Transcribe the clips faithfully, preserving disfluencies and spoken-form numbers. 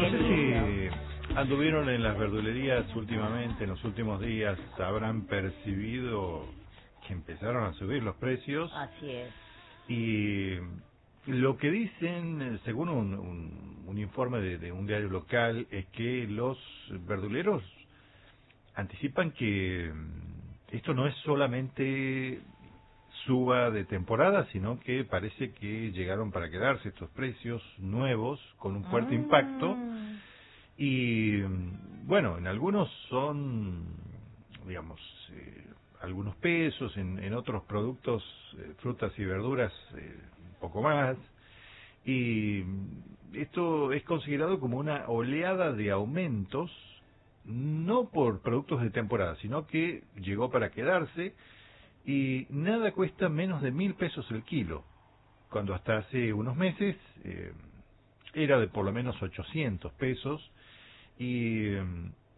Qué sé lindo. si anduvieron en las verdulerías últimamente, en los últimos días, habrán percibido que empezaron a subir los precios. Así es. Y lo que dicen, según un, un, un informe de, de un diario local, es que los verduleros anticipan que esto no es solamente suba de temporada, sino que parece que llegaron para quedarse estos precios nuevos con un fuerte Mm. impacto. Y bueno, en algunos son, digamos, eh, algunos pesos, en, en otros productos, eh, frutas y verduras, eh, un poco más. Y esto es considerado como una oleada de aumentos, no por productos de temporada, sino que llegó para quedarse. Y nada cuesta menos de mil pesos el kilo, cuando hasta hace unos meses eh, era de por lo menos ochocientos pesos. Y eh,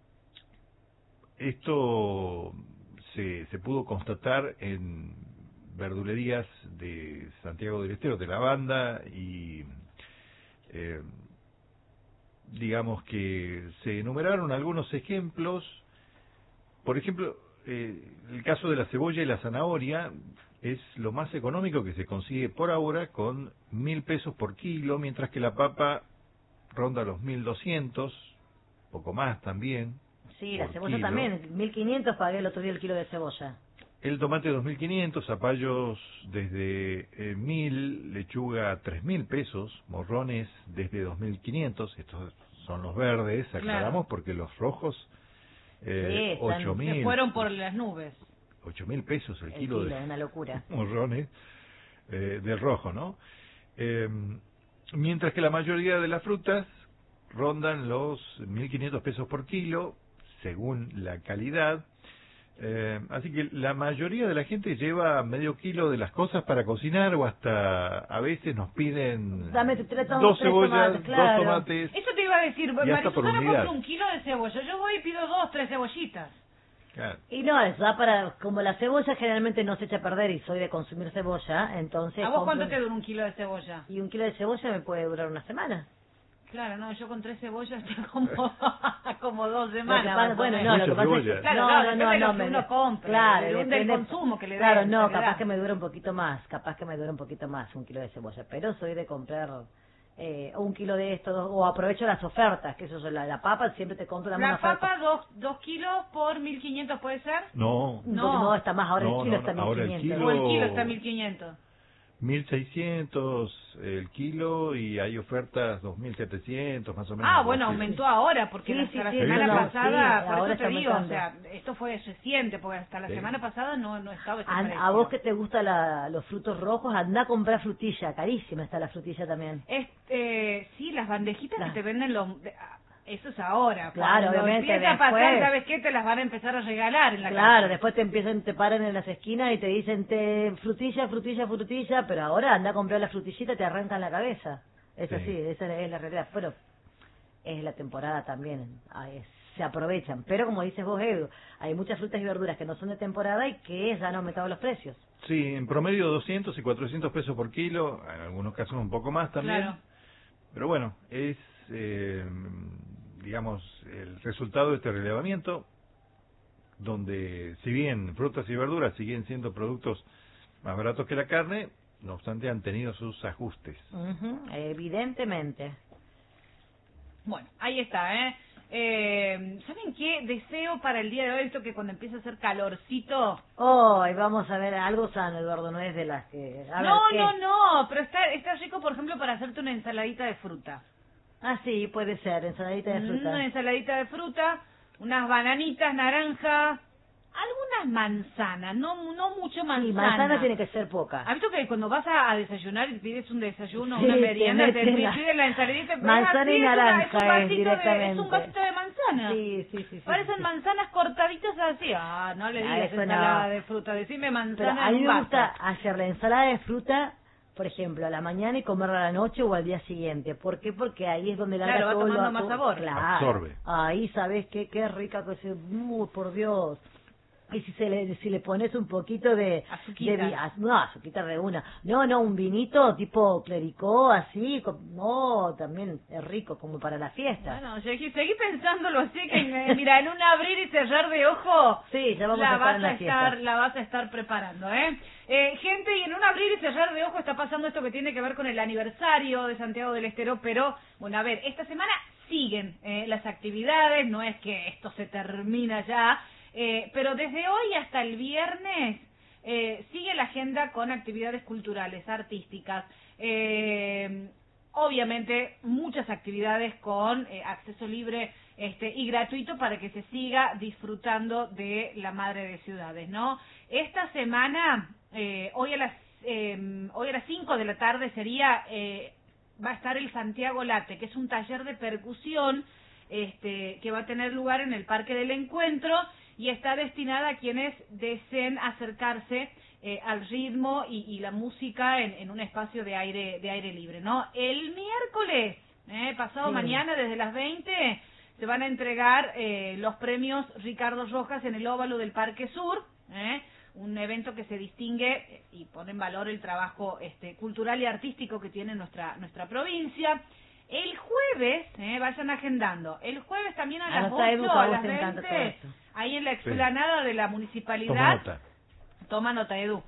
esto se, se pudo constatar en verdulerías de Santiago del Estero, de la Banda, y eh, digamos que se enumeraron algunos ejemplos. Por ejemplo, eh, el caso de la cebolla y la zanahoria es lo más económico que se consigue por ahora, con mil pesos por kilo, mientras que la papa ronda los mil doscientos, poco más también. Sí, la por cebolla kilo. también. mil quinientos pagué el otro día el kilo de cebolla. El tomate dos mil quinientos, zapallos desde eh, mil, lechuga tres mil pesos, morrones desde dos mil quinientos, estos son los verdes, aclaramos, Claro. porque los rojos, eh, Sí, están- ocho Se mil. fueron por las nubes. ocho mil pesos el, El kilo, kilo, de una locura. morrones eh, del rojo, ¿no? Eh, mientras que la mayoría de las frutas rondan los mil quinientos pesos por kilo, según la calidad. Eh, así que la mayoría de la gente lleva medio kilo de las cosas para cocinar, o hasta a veces nos piden Dame tres, tres, dos tres cebollas, tomates, claro. dos tomates. Eso te iba a decir, Y hasta por Marisusana unidad. compra un kilo de cebolla. Yo voy y pido dos, tres cebollitas. Claro. Y no, eso da para, como la cebolla generalmente no se echa a perder y soy de consumir cebolla, entonces... ¿A vos compro- cuánto te dura un kilo de cebolla? Y un kilo de cebolla me puede durar una semana. Claro, no, yo con tres cebollas estoy como, como dos Lo que semanas. pasa- más o bueno, menos. no, lo que Mucha pasa es cebolla. que... Claro, no, claro, no, depende no, de lo no, que me- uno compre, claro, del- del depende- consumo que le dé, Claro, en no, realidad. capaz que me dura un poquito más, capaz que me dura un poquito más un kilo de cebolla, pero soy de comprar eh, un kilo de esto, dos- o aprovecho las ofertas, que eso es la, la papa, siempre te compro la La misma oferta. papa, dos, dos kilos por mil quinientos, ¿puede ser? No, Un No. poco- no, está más, ahora No, el kilo no, está no, ahora el mil quinientos. O el Kilo- kilo está mil quinientos. mil seiscientos el kilo, y hay ofertas dos mil setecientos más o menos. Ah, algo bueno, así. aumentó ahora, porque Sí, hasta sí, la sí, semana no, no, pasada, sí, por ahora eso te está digo, o aumentando. sea, esto fue reciente, porque hasta la Sí. semana pasada no, no estaba ese A, precio. a vos que te gustan la, los frutos rojos, anda a comprar frutilla, carísima está la frutilla también. Este, sí, las bandejitas Las- que te venden los... de- ah, eso es ahora. Claro, Cuando obviamente, empieza a pasar, después- ¿sabes qué? Te las van a empezar a regalar en la Claro, casa. después te empiezan, te paran en las esquinas y te dicen te, frutilla, frutilla, frutilla, pero ahora anda a comprar la frutillita y te arrancan la cabeza. Es Sí. así, esa es la realidad. Pero es la temporada también, ah, es- se aprovechan. Pero como dices vos, Edu, hay muchas frutas y verduras que no son de temporada y que ya han aumentado los precios. Sí, en promedio doscientos y cuatrocientos pesos por kilo, en algunos casos un poco más también. Claro. Pero bueno, es, eh, digamos, el resultado de este relevamiento, donde si bien frutas y verduras siguen siendo productos más baratos que la carne, no obstante han tenido sus ajustes. Ujú, evidentemente. Bueno, ahí está, ¿eh? Eh, ¿Saben qué? Deseo para el día de hoy, esto que cuando empiece a hacer calorcito... Hoy vamos a ver algo sano, Eduardo, no es de las que... a ver, no, ¿qué? no, no, pero está, está rico, por ejemplo, para hacerte una ensaladita de fruta. Ah, sí, puede ser, ensaladita de fruta. Una ensaladita de fruta, unas bananitas, naranja, algunas manzanas, no no mucho manzana. Sí, manzana tiene que ser poca. ¿Has visto que cuando vas a, a desayunar y pides un desayuno, Sí, una te merienda, te, meten te la- piden la ensaladita? pero Manzana así, y es una- naranja es un es vasito de, directamente. es un vasito de manzana. Sí, sí, sí. sí, Parecen sí. manzanas cortaditas así. Ah, no le Ah, digas eso no. ensalada de fruta, decime Pero manzana a en mí un me vaso. gusta hacer la ensalada de fruta, por ejemplo, a la mañana y comerla a la noche o al día siguiente. ¿Por qué? Porque ahí es donde larga Claro, va todo tomando lo más sabor. Claro. Absorbe. Ahí sabes qué, qué rica que se... Uh, por Dios. Y si se le si le pones un poquito de... Azuquita. de vi- no, azuquita de una. No, no, un vinito tipo clericó, así. co- No, también es rico como para la fiesta. Bueno, seguí, seguí pensándolo así, que eh, mira, en un abrir y cerrar de ojo, Sí, ya vamos la a estar vas en la a fiesta. estar, la vas a estar preparando, ¿eh? ¿eh? Gente, y en un abrir y cerrar de ojo está pasando esto que tiene que ver con el aniversario de Santiago del Estero, pero, bueno, a ver, esta semana siguen eh, las actividades, no es que esto se termina ya, eh, pero desde hoy hasta el viernes eh, sigue la agenda con actividades culturales, artísticas, eh, obviamente muchas actividades con eh, acceso libre este, y gratuito para que se siga disfrutando de la Madre de Ciudades, ¿no? Esta semana, eh, hoy a las eh, hoy a las cinco de la tarde sería eh, va a estar el Santiago Late, que es un taller de percusión este, que va a tener lugar en el Parque del Encuentro y está destinada a quienes deseen acercarse eh, al ritmo y, y la música en, en un espacio de aire de aire libre, ¿no? El miércoles, eh, pasado Sí. mañana, desde las veinte, se van a entregar eh, los premios Ricardo Rojas en el óvalo del Parque Sur, ¿eh? Un evento que se distingue eh, y pone en valor el trabajo este, cultural y artístico que tiene nuestra nuestra provincia. El jueves, eh, vayan agendando, el jueves también a A las los Edu, ocho, a a vos las te encanta todo veinte, esto. ahí en la explanada de la municipalidad. Toma nota. Toma nota, Edu.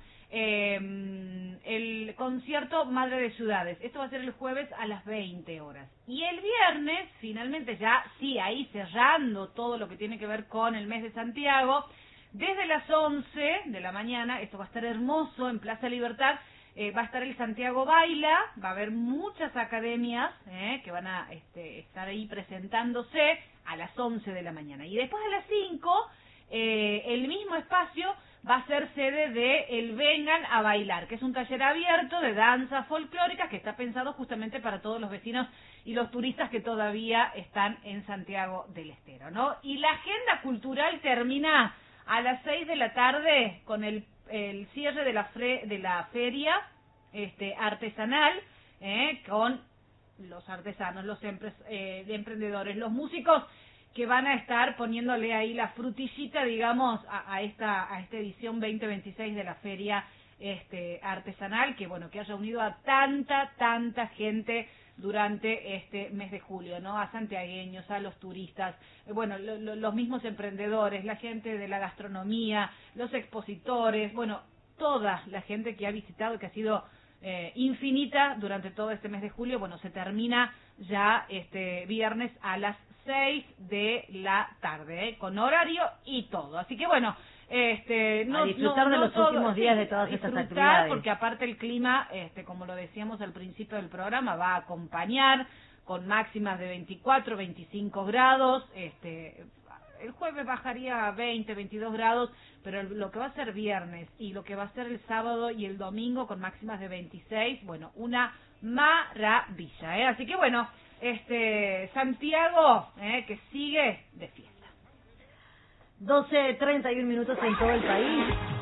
Eh, el concierto Madre de Ciudades. Esto va a ser el jueves a las veinte horas. Y el viernes, finalmente ya, sí, ahí cerrando todo lo que tiene que ver con el mes de Santiago, desde las once de la mañana, esto va a estar hermoso en Plaza Libertad, eh, va a estar el Santiago Baila, va a haber muchas academias eh, que van a este, estar ahí presentándose a las once de la mañana. Y después a las cinco, eh, el mismo espacio va a ser sede de el Vengan a Bailar, que es un taller abierto de danza folclórica que está pensado justamente para todos los vecinos y los turistas que todavía están en Santiago del Estero, ¿no? Y la agenda cultural termina a las seis de la tarde con el, el cierre de la, fre, de la feria este, artesanal, eh, con los artesanos, los empre, eh, emprendedores, los músicos que van a estar poniéndole ahí la frutillita, digamos, a, a esta a esta edición veinte veintiséis de la feria este, artesanal, que bueno, que ha reunido a tanta, tanta gente durante este mes de julio, ¿no? A santiagueños, a los turistas, eh, bueno, lo, lo, los mismos emprendedores, la gente de la gastronomía, los expositores, bueno, toda la gente que ha visitado, que ha sido eh, infinita durante todo este mes de julio, bueno, se termina ya este viernes a las seis de la tarde, ¿eh? Con horario y todo. Así que bueno, este no A disfrutar no, de no los todo, últimos sí, días de todas estas disfrutar, actividades. porque aparte el clima, este como lo decíamos al principio del programa, va a acompañar con máximas de veinticuatro, veinticinco grados, este el jueves bajaría a veinte, veintidós grados, pero lo que va a ser viernes y lo que va a ser el sábado y el domingo con máximas de veintiséis, bueno, una maravilla, ¿eh? Así que bueno, este Santiago, ¿eh? Que sigue de fiesta. doce treinta y un minutos en todo el país.